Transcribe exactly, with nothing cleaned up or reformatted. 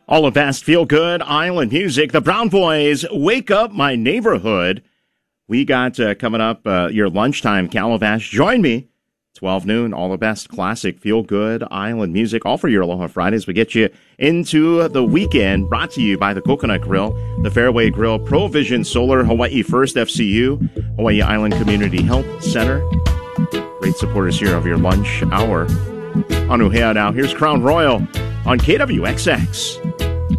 All the best feel-good island music. The Brown Boys, Wake Up My Neighborhood. We got uh, coming up uh, your lunchtime Calabash. Join me, twelve noon. All the best classic feel-good island music. All for your Aloha Fridays. We get you into the weekend. Brought to you by the Coconut Grill, the Fairway Grill, Provision Solar, Hawaii First F C U, Hawaii Island Community Health Center. Great supporters here of your lunch hour. On Uhea now, here's Crown Royal on K W X X.